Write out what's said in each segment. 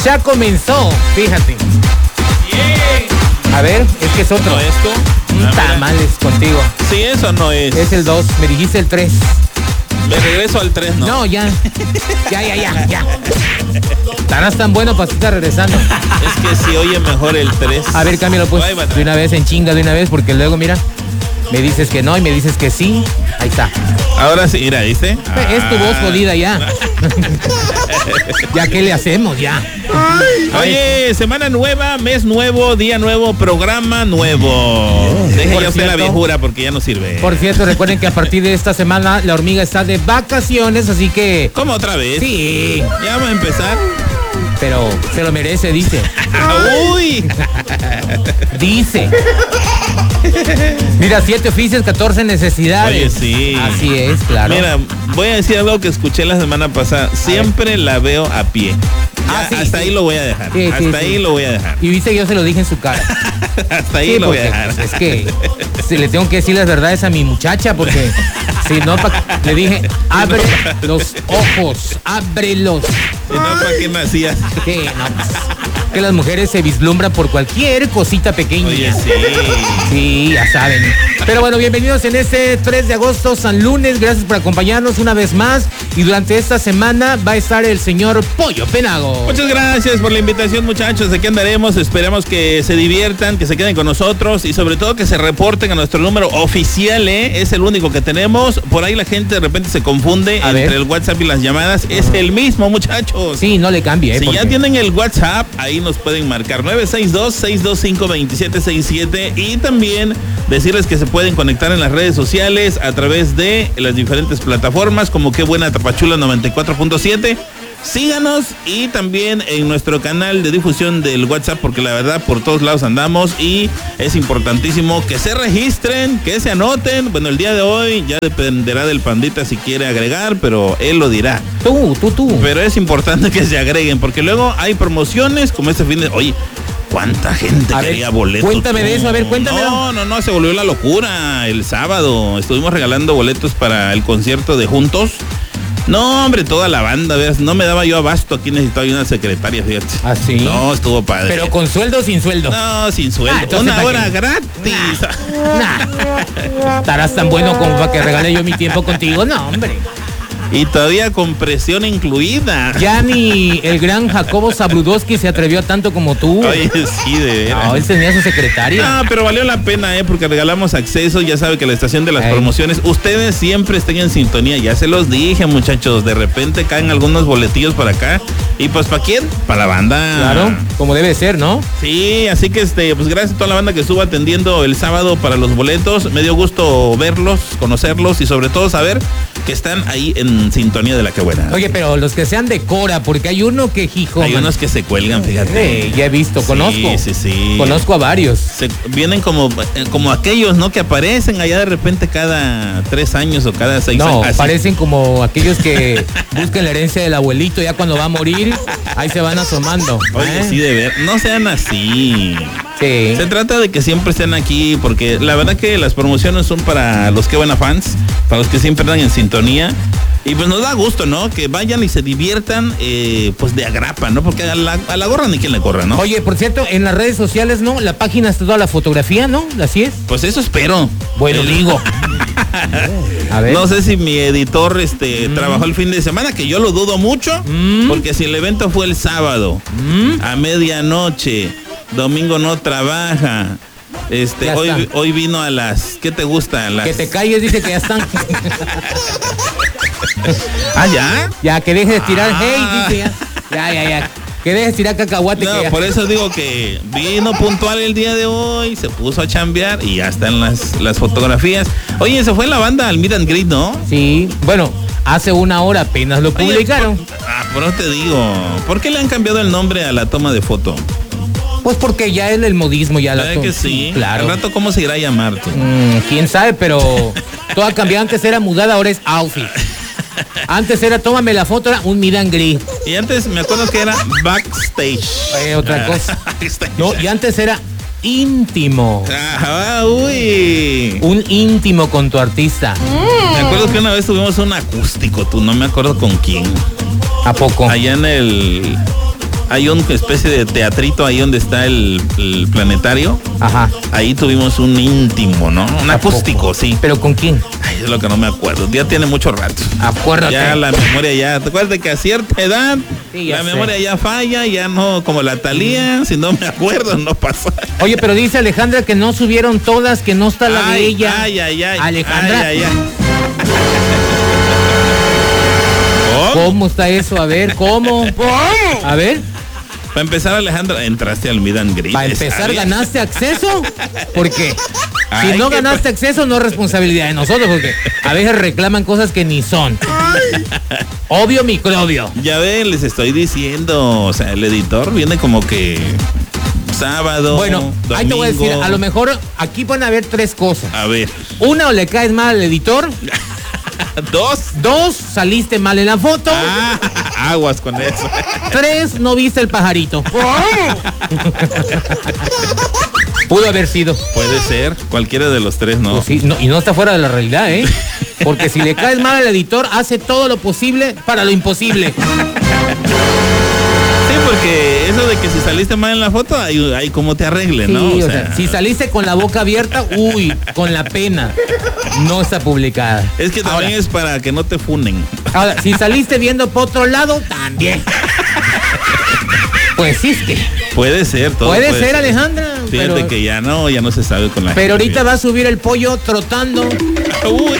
Ya comenzó, fíjate. A ver, es que es otro. ¿No esto? Tamales contigo. Sí, eso no es. Es el 2, me dijiste el 3. Me regreso al 3, ¿no? No, ya. Ya. Estarás tan bueno para estar regresando. Es que si oye mejor el 3. A ver, cámbialo pues. De una vez, en chinga, de una vez, porque luego, mira, me dices que no y me dices que sí. Ahí está. Ahora sí, mira, ¿viste? Es tu voz jodida ya. ¿Ya qué le hacemos? Ya. Oye, semana nueva, mes nuevo, día nuevo, programa nuevo. Deje ya usted la viejura porque ya no sirve. Por cierto, recuerden que a partir de esta semana la hormiga está de vacaciones, así que... ¿Cómo otra vez? Sí. Ya vamos a empezar. Pero se lo merece, dice. ¡Uy! Dice. Mira, 7 oficios, 14 necesidades. Oye, sí. Así es, claro. Mira, voy a decir algo que escuché la semana pasada. Siempre la veo a pie. Ya, sí, hasta sí. ahí lo voy a dejar. Sí, hasta ahí lo voy a dejar. Y viste que yo se lo dije en su cara. Hasta ahí lo voy a dejar. Pues, es que si le tengo que decir las verdades a mi muchacha, porque si no, le dije, abre los ojos, ábrelos. Si no, ¿para qué nacías? Sí, no, pues, que las mujeres se vislumbran por cualquier cosita pequeña. Oye, sí. Sí, ya saben. Pero bueno, bienvenidos en este 3 de agosto, San Lunes. Gracias por acompañarnos una vez más. Y durante esta semana va a estar el señor Pollo Penago. Muchas gracias por la invitación, muchachos. Aquí andaremos. Esperamos que se diviertan, que se queden con nosotros y sobre todo que se reporten a nuestro número oficial, ¿eh? Es el único que tenemos. Por ahí la gente de repente se confunde entre el WhatsApp y las llamadas. Es el mismo, muchachos. Sí, no le cambie, Si porque... ya tienen el WhatsApp, ahí nos pueden marcar 962-625-2767 y también decirles que se pueden conectar en las redes sociales a través de las diferentes plataformas como Qué Buena Tapachula 94.7. Síganos y también en nuestro canal de difusión del WhatsApp, porque la verdad por todos lados andamos y es importantísimo que se registren, que se anoten. Bueno, el día de hoy ya dependerá del pandita si quiere agregar, pero él lo dirá. Tú. Pero es importante que se agreguen, porque luego hay promociones como este fin de... Oye, ¿cuánta gente quería boletos? Cuéntame de eso, a ver, cuéntame. No, se volvió la locura. El sábado estuvimos regalando boletos para el concierto de Juntos. No, hombre, toda la banda, ¿ves? No me daba yo abasto, aquí necesitaba una secretaria, fíjate. ¿Ah, sí? No, estuvo padre. ¿Pero con sueldo o sin sueldo? No, sin sueldo. Una hora gratis. ¿Estarás tan bueno como para que regale yo mi tiempo contigo? No, hombre. Y todavía con presión incluida. Ya ni el gran Jacobo Zabludowski se atrevió tanto como tú. Oye, sí, de veras. No, él tenía su secretaria. No, pero valió la pena, porque regalamos acceso. Ya sabe que la estación de las promociones, ustedes siempre estén en sintonía. Ya se los dije, muchachos. De repente caen algunos boletillos para acá. ¿Y pues para quién? Para la banda. Claro, como debe ser, ¿no? Sí, así que pues gracias a toda la banda que estuvo atendiendo el sábado para los boletos. Me dio gusto verlos, conocerlos y sobre todo saber que están ahí en sintonía de la que buena. Oye, pero los que sean de Cora, porque hay uno que hijo. Hay unos que se cuelgan, fíjate. Ya he visto, conozco. Sí. Conozco a varios. Vienen como aquellos, ¿no? Que aparecen allá de repente cada 3 años o cada 6 años. No, parecen como aquellos que buscan la herencia del abuelito ya cuando va a morir, ahí se van asomando. Oye, sí, de ver, no sean así. Sí. Se trata de que siempre estén aquí, porque la verdad que las promociones son para los que buena fans, para los que siempre están en sintonía. Y pues nos da gusto, ¿no? Que vayan y se diviertan, pues de agrapa, ¿no? Porque a la gorra ni quien le corra, ¿no? Oye, por cierto, en las redes sociales, ¿no? La página está toda la fotografía, ¿no? ¿Así es? Pues eso espero. Bueno, digo. A ver. No sé si mi editor trabajó el fin de semana, que yo lo dudo mucho, porque si el evento fue el sábado, a medianoche, domingo no trabaja. Hoy vino a las... ¿Qué te gusta? Que te calles, dice que ya están. ¿Ah, ya? Ya, que dejes de tirar hey, dice ya. Que dejes de tirar cacahuate. No, por eso digo que vino puntual el día de hoy, se puso a chambear y ya están las fotografías. Oye, se fue la banda al Meet and Greet, ¿no? Sí, bueno, hace una hora apenas lo publicaron. Pero te digo, ¿por qué le han cambiado el nombre a la toma de foto? Pues porque ya es el modismo, ya la que sí. Claro. Al rato, ¿cómo se irá a llamar tú? Quién sabe, pero todo ha cambiado. Antes era mudada, ahora es outfit. Antes era tómame la foto, era un meet and greet. Y antes me acuerdo que era backstage. Otra cosa. No, y antes era íntimo. Uy. Un íntimo con tu artista. Me acuerdo que una vez tuvimos un acústico, tú, no me acuerdo con quién. ¿A poco? Allá en el hay una especie de teatrito ahí donde está el planetario. Ajá. Ahí tuvimos un íntimo, ¿no? Un acústico, sí. ¿Pero con quién? Ay, es lo que no me acuerdo. Ya tiene mucho rato. Acuérdate. Ya la memoria ya. ¿Te acuerdas que a cierta edad sí, la memoria ya falla? Ya no, como la Thalía, si no me acuerdo, no pasó. Oye, pero dice Alejandra que no subieron todas, que no está la de ella. Ay. Alejandra. Ay. ¿Cómo está eso? A ver, ¿cómo? A ver. Para empezar, Alejandra, entraste al Meet and Greet. Para empezar, ¿ganaste acceso? ¿Por qué? Ay, si no ganaste acceso, no es responsabilidad de nosotros, porque a veces reclaman cosas que ni son. Obvio microbio. Ya ven, les estoy diciendo, o sea, el editor viene como que sábado, bueno, domingo. ahí te voy a decir, a lo mejor aquí pueden haber tres cosas. A ver. Una, o le caes mal al editor. Dos, saliste mal en la foto. Aguas con eso. 3, no viste el pajarito. Pudo haber sido. Puede ser, cualquiera de los tres, ¿no? Pues sí, no, y no está fuera de la realidad, ¿eh? Porque si le caes mal al editor, hace todo lo posible para lo imposible. Sí, porque eso de que si saliste mal en la foto, hay como te arregle, ¿no? Sí, o sea, si saliste con la boca abierta, con la pena, no está publicada. Es que también es para que no te funen. Ahora, si saliste viendo por otro lado, también. Pues sí, es que... Puede ser, todo puede ser, Alejandra. Fíjate pero, que ya no se sabe con la pero gente. ahorita va a subir el pollo trotando. Uy.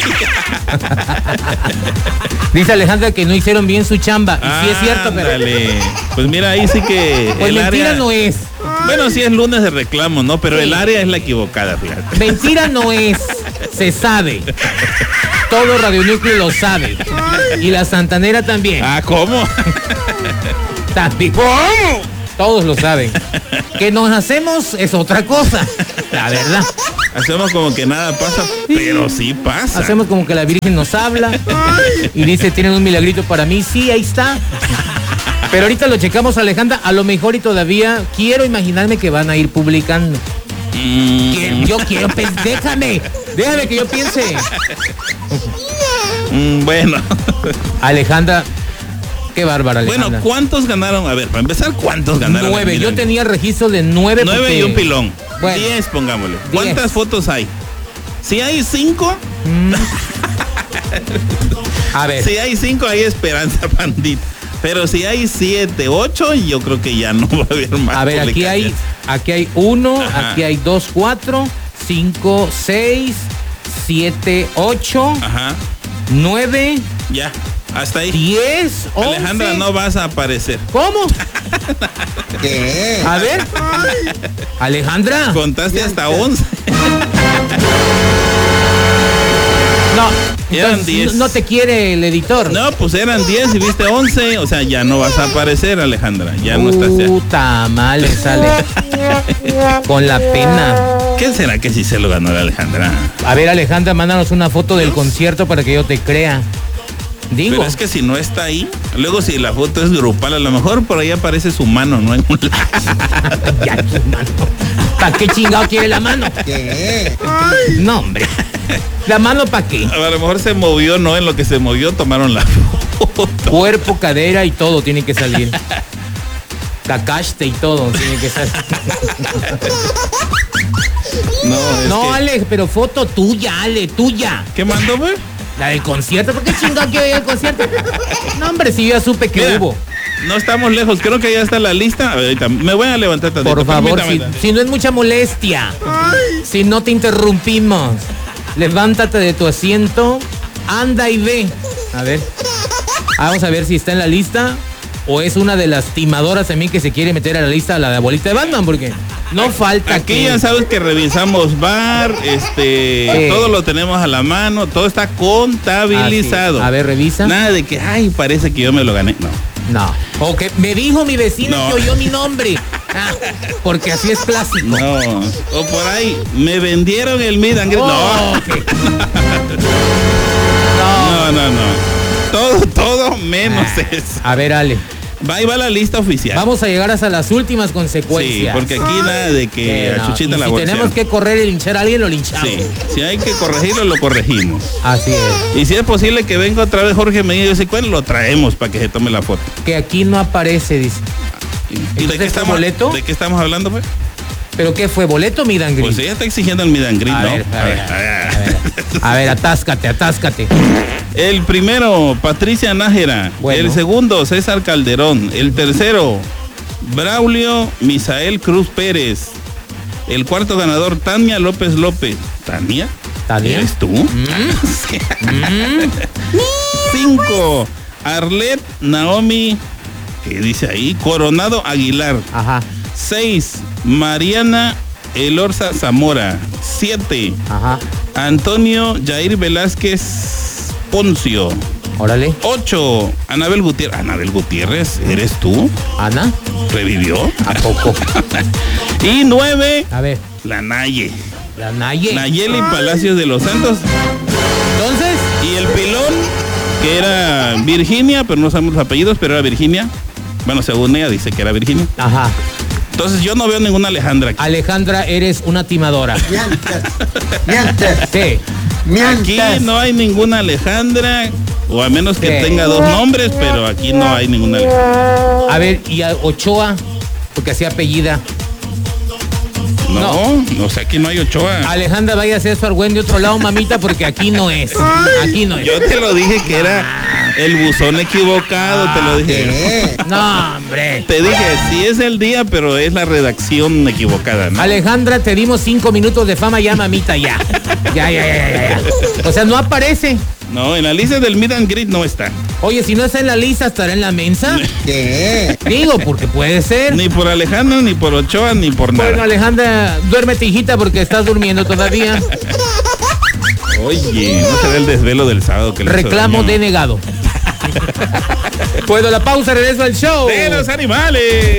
Dice Alejandra que no hicieron bien su chamba. Y sí es cierto, pero... Pues mira, ahí sí que pues el mentira área... no es. Bueno, sí es lunes de reclamo, ¿no? Pero el área es la equivocada, fíjate. Mentira no es. Se sabe. Todo Radio Núcleo lo sabe. Y la Santanera también. ¿Cómo? También. Todos lo saben. Que nos hacemos es otra cosa. La verdad. Hacemos como que nada pasa, pero sí pasa. Hacemos como que la Virgen nos habla y dice, tienen un milagrito para mí. Sí, ahí está. Pero ahorita lo checamos, Alejandra. A lo mejor y todavía quiero imaginarme que van a ir publicando. Yo quiero, déjame que yo piense. Bueno. Alejandra, qué bárbara, Alejandra. Bueno, ¿cuántos ganaron? A ver, para empezar, ¿cuántos ganaron? 9, yo tenía registro de 9. 9 porque... y un pilón. Bueno, 10, pongámosle. 10. ¿Cuántas fotos hay? Si hay 5... A ver. Si hay 5 hay esperanza, pandita. Pero si hay 7, 8, yo creo que ya no va a haber más. A ver, aquí hay 1, aquí hay 2, 4, 5, 6, 7, 8, 9. Ya, hasta ahí. 10, 11. Alejandra, no vas a aparecer. ¿Cómo? ¿Qué? A ver. Alejandra. Contaste hasta 11. No, eran 10. No te quiere el editor. No, pues eran 10 y viste 11. O sea, ya no vas a aparecer, Alejandra. Ya no estás. Puta madre, sale. Con la pena. ¿Qué será que sí se lo ganó la Alejandra? A ver, Alejandra, mándanos una foto del concierto para que yo te crea. Digo. Pero es que si no está ahí, luego si la foto es grupal, a lo mejor por ahí aparece su mano, ¿no? En un lado. Ya, tu mano. ¿Para qué chingado quiere la mano? ¿Qué? No, hombre. ¿La mano para qué? A lo mejor se movió, ¿no? En lo que se movió tomaron la foto. Cuerpo, cadera y todo tiene que salir. Cacaste y todo tiene que salir. No, que... Ale, pero foto tuya, Ale, tuya. ¿Qué mandó, güey? La del concierto, ¿por qué chingado quiero ir al concierto? No, hombre, si yo ya supe que Mira, hubo. No estamos lejos, creo que ya está la lista. A ver, ahorita me voy a levantar tantito. Por favor, Permítame. si no es mucha molestia, si no te interrumpimos, levántate de tu asiento, anda y ve. A ver, vamos a ver si está en la lista o es una de las timadoras también que se quiere meter a la lista, la de abuelita de Batman, porque no falta Aquí que... ya sabes que revisamos bar, todo lo tenemos a la mano, todo está contabilizado. A ver, revisa. Nada de que, ay, parece que yo me lo gané. No. O que me dijo mi vecino No. que oyó mi nombre. Porque así es clásico. No. O por ahí, me vendieron el Meet and Greet. Oh, No. okay. Todo menos eso. A ver, Ale. Ahí va la lista oficial. Vamos a llegar hasta las últimas Sí, consecuencias. porque aquí nada de que a No, Chuchita y la si bolsean. tenemos que correr y linchar a alguien, lo linchamos. Sí, si hay que corregirlo, lo corregimos. Así es. Y si es posible que venga otra vez Jorge Medina y dice, bueno, lo traemos para que se tome la foto. Que aquí no aparece, dice. ¿Y de qué estamos, boleto? ¿De qué estamos hablando, pues? ¿Pero qué fue? ¿Boleto o meet and greet? Pues ella está exigiendo el meet and greet, A ¿no? ver, a ver, atáscate. El primero, Patricia Nájera. Bueno. El segundo, César Calderón. El tercero, Braulio Misael Cruz Pérez. El cuarto ganador, Tania López López. ¿Tania? ¿Tania? ¿Eres tú? 5, Arlet Naomi, ¿qué dice ahí? Coronado Aguilar. Ajá, 6, Mariana Elorza Zamora. 7, ajá. Antonio Jair Velázquez Poncio. Órale. 8, Anabel Gutiérrez. Anabel Gutiérrez, ¿eres tú? ¿Ana? ¿Revivió? ¿A poco? Y 9, A ver, la Naye. la Naye. Nayeli Palacios de los Santos. Entonces, Y el pilón, que era Virginia, pero no sabemos los apellidos, pero era Virginia. Bueno, según ella dice que era Virginia. ajá. Entonces yo no veo ninguna Alejandra aquí. Alejandra, eres una timadora. Mientes. Sí. Aquí no hay ninguna Alejandra, o a menos que ¿Qué? tenga dos nombres, pero aquí no hay ninguna Alejandra. A ver, y a Ochoa, porque así apellida. No, sé, aquí no hay Ochoa. Alejandra, vaya a hacer su argüen de otro lado, mamita, porque aquí no es. Aquí no es. Yo te lo dije que era el buzón equivocado, te lo dije. ¿Qué? No, hombre. Te dije, sí es el día, pero es la redacción equivocada, ¿no? Alejandra, te dimos 5 minutos de fama ya, mamita, ya. Ya. O sea, no aparece. No, en la lista del meet and greet no está. Oye, si no está en la lista, ¿estará en la mensa? ¿Qué? Digo, porque puede ser. Ni por Alejandra, ni por Ochoa, ni por nada. Bueno, Alejandra, duérmete, hijita, porque estás durmiendo todavía. Oye, no se ve el desvelo del sábado que le hizo Reclamo daño. denegado. Puedo la pausa, regreso al show. ¡De los animales!